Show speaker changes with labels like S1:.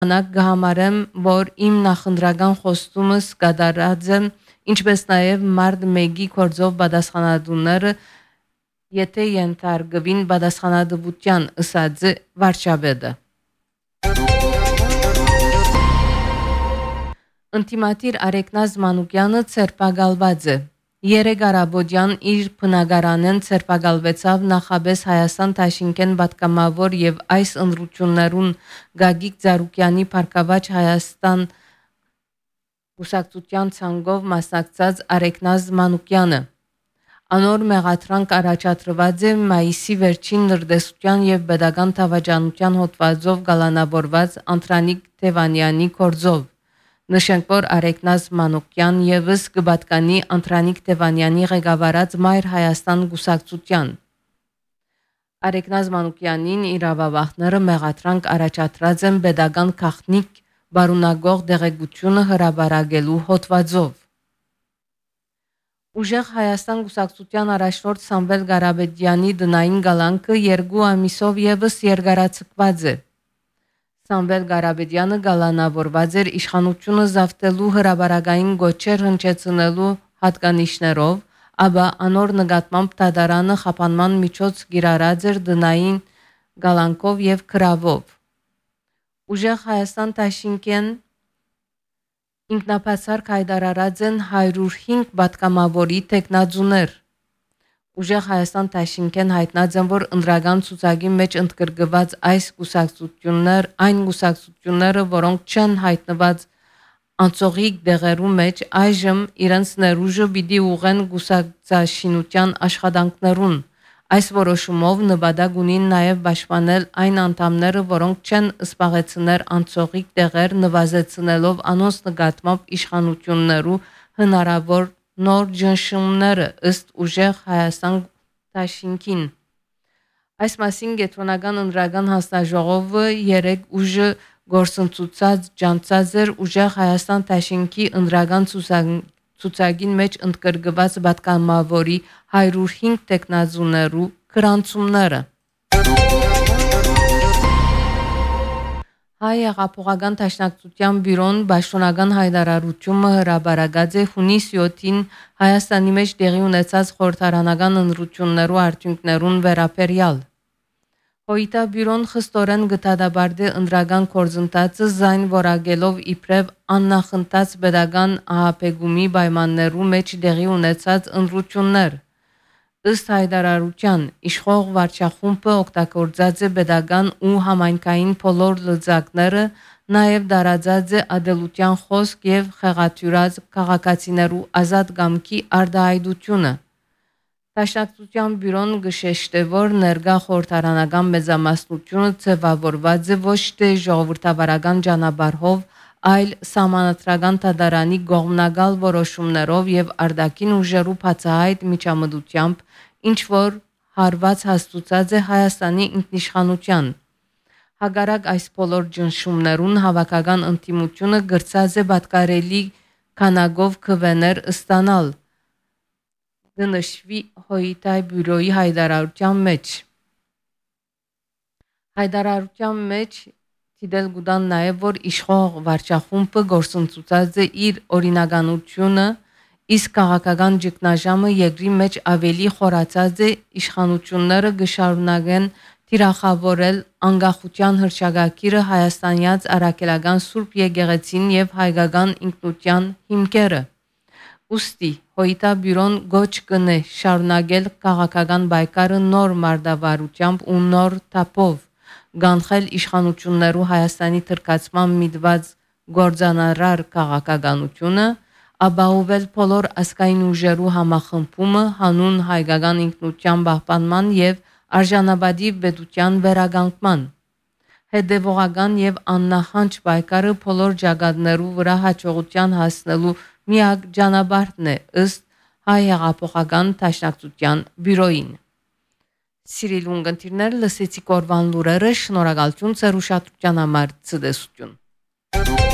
S1: Անակ գահամարեմ, որ իմ նախնդրական խոստումս կատարած եմ, ինչպես նաև մարդ մեգի կորձով բադասխանադուները, եթե ենթարկվին բադասխանադվության ըսածը վարչաբեդը։ Ընտիմատիր Արեգնազ Մանուկյանը ցերպագալված է։ Երեկ առավոտյան իր բնակարանեն ցերպագալվեցավ նախաբես Հայաստան Թաշինքեն պատգամավոր եւ այս ընտրություններուն Գագիկ Ծառուկյանի Փարքավաճ Հայաստան ուսակցության ցանկով մասնակցած Արեգնազ Մանուկյանը։ Անոր մեղադրանք առաջադրված է մայիսի վերջին նրդեսության եւ pedagogan թավաճանության հոդվածով գալանավորված Անտրանիկ Թևանյանի կորձով։ Նշենք, որ Արեգնազ Մանուկյան եւս կպատկանի Անտրանիկ Թևանյանի ղեկավարած Մայր Հայաստան գուսակցության։ Արեգնազ Մանուկյանին իրավաբանները մեղադրանք առաջադրած են pedagogan քաղտնիկ բարունագող դեղեցությունը հրաբարագելու հոդվածով։ Ուժեղ Հայաստան գուսակցության առաջնորդ Սամվել Ղարաբեդյանի դնային գալանքը 2 ամիսով եւս երկարացկված է։ Սամվել Ղարաբեդյանը գալանավորված էր իշխանությունը զավթելու հրաբարագային գոչեր հնչեցնելու հատկանիշներով, ապա անոր նկատմամբ դատարանը խափանման միջոց գիրառած էր դնային գալանքով եւ քրավով։ Ուժեղ Հայաստան Թաշինքեն ինքնապաշարք հայտարարած են 105 պատգամավորի տեխնազուներ։ Ուժեղ Հայաստան Թաշինքեն հայտնած են, որ ընդրական ցուցակի մեջ ընդգրկված այս գուսակցությունները, որոնք չեն հայտնված անցողիկ դեղերու մեջ, այժմ իրենց ներուժը պիտի ուղեն գուսակցաշինության աշխատանքներուն։ Այս որոշումով նպատակ ունին նաև պաշտպանել այն անդամները, որոնք չեն սպաղեցնել անցողիկ դեղեր, նվազեցնելով անոնց նկատմամբ իշխանություններու հնարավոր նոր ճնշումները ըստ ուժեղ Հայաստան Թաշինքին։ Այս մասին Գետրոնական ընդրական հանձնաժողովը 3 ուժը գործընծուցած ջանցած էր ուժեղ Հայաստան Թաշինքի ընդրական ցուցակին մեջ ընդգրկված պատգամավորի 105 տեխնազուներու գրանցումները։ Հայ հեղափոխական դաշնակցության բյուրոն պաշտոնական հայտարարությունը հրաբարացած է հունիս 7-ին Հայաստանի մեջ տեղի ունեցած խորհրդարանական ընտրություններու արդյունքներուն վերաբերյալ։ Հոյիտա բյուրոն խստորեն գտադաբարդե ընդրական կորձընթացը զայն որակելով իբրև աննախընթաց pedagogan ահապեգումի պայմաններու մեջ տեղի ունեցած ընտրություններ։ Ըստ հայտարարության իշխող վարչախումբը օգտագործած է pedagogan ու համայնքային բոլոր լծակները, նաև դարաձած է ադելության խոսք եւ խեղաթյուրած քաղաքացիներու ազատ կամքի արդահայտությունը։ Դաշնակցության բյուրոն գշեշտե, որ ներկա խորհրդարանական մեծամասնությունը ձևավորված է ոչ թե ժողովրդավարական ճանապարհով, այլ սահմանադրական դատարանի կողմնակալ որոշումներով եւ արտաքին ուժերու բացահայտ միջամտությամբ, ինչ որ հարված հաստուցած է Հայաստանի ինքնիշխանության։ Հակառակ այս բոլոր ճնշումներուն հավաքական ընդդիմությունը գրծած է պատկարելի քանակով քվեներ ստանալ։ Դնշվի հոյիտայ բյուրոյի հայտարարության մեջ։ Հայտարարության մեջ դիտել գուտան նաև, որ իշխող վարչախումբը գործընծուցած է իր օրինականությունը, իսկ քաղաքական ճգնաժամը երկրի մեջ ավելի խորացած է, իշխանությունները գշարունակեն թիրախավորել անկախության հռչակագիրը հայաստանյաց առաքելական Սուրբ Եկեղեցին եւ հայկական ինքնության հիմքերը։ Ուստի հոյիտա բյուրոն գոչ կնե շարունակել քաղաքական պայքարը նոր մարտավարությամբ ու նոր թափով, գանխել իշխանություններու Հայաստանի թրկացման միտված գործանարար քաղաքականությունը, ապահովել բոլոր ազգային ուժերու համախմբումը հանուն հայկական ինքնության պահպանման եւ արժանապատիվ պետության վերականգնման։ Հետևողական եւ աննախանջ պայքարը բոլոր ճակատներու վրա հաջողության հասնելու միակ ճանապարհն է ըստ Հայ հեղափոխական դաշնակցության բյուրոյին։ Սիրելի ունկնդիրներ, լսեցիք օրվան լուրերը, շնորհակալություն ձեր ուշադրության համար, ցտեսություն։